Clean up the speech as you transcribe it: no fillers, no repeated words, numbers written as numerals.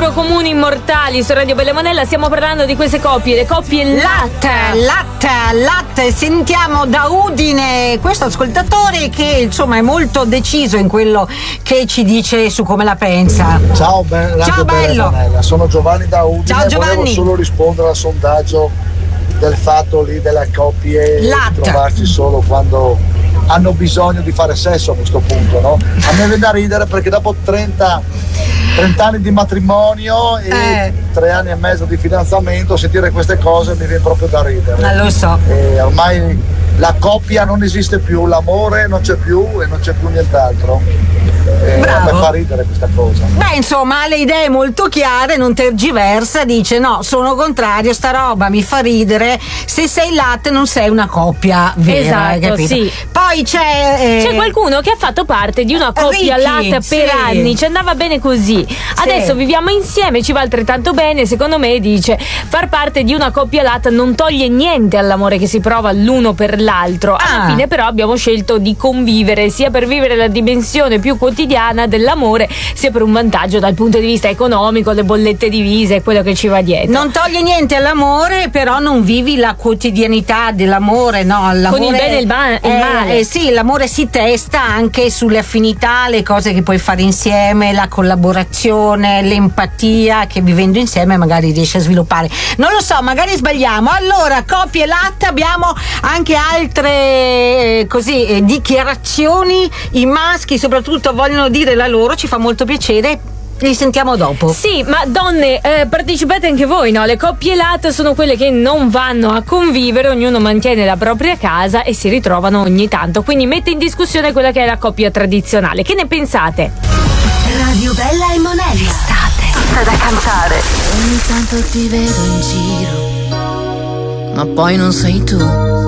comuni immortali su Radio Bella Monella. Stiamo parlando di queste coppie, le coppie latte. Sentiamo da Udine questo ascoltatore che insomma è molto deciso in quello che ci dice su come la pensa. Ciao bello. Sono Giovanni da Udine. Ciao Giovanni. Volevo solo rispondere al sondaggio del fatto lì delle coppie trovarsi solo quando hanno bisogno di fare sesso a questo punto, no? A me viene da ridere perché dopo 30 anni di matrimonio e 3 anni e mezzo di fidanzamento, sentire queste cose mi viene proprio da ridere. Lo so. E ormai la coppia non esiste più, l'amore non c'è più e non c'è più nient'altro. A me fa ridere questa cosa. Beh, insomma, ha le idee molto chiare, non tergiversa, dice no, sono contrario, sta roba mi fa ridere, se sei latte non sei una coppia vera. Esatto, capito? sì. Poi c'è qualcuno che ha fatto parte di una coppia Ricky, latte per anni, ci andava bene così. Adesso viviamo insieme, ci va altrettanto bene. Secondo me, dice, far parte di una coppia latte non toglie niente all'amore che si prova l'uno per l'altro. Alla fine però abbiamo scelto di convivere, sia per vivere la dimensione più quotidiana dell'amore, sia per un vantaggio dal punto di vista economico, le bollette divise e quello che ci va dietro. Non toglie niente all'amore, però non vivi la quotidianità dell'amore, no? L'amore, con il bene e il male. Sì, l'amore si testa anche sulle affinità, le cose che puoi fare insieme, la collaborazione, l'empatia che vivendo insieme magari riesci a sviluppare. Non lo so, magari sbagliamo. Allora, coppie latte, abbiamo anche altre dichiarazioni. I maschi soprattutto vogliono dire la loro, ci fa molto piacere. Li sentiamo dopo. Sì, ma donne, partecipate anche voi, no? Le coppie latte sono quelle che non vanno a convivere, ognuno mantiene la propria casa e si ritrovano ogni tanto, quindi mette in discussione quella che è la coppia tradizionale. Che ne pensate? Radio Bella e Monella. Estate, tutta da cantare. Ogni tanto ti vedo in giro, ma poi non sei tu.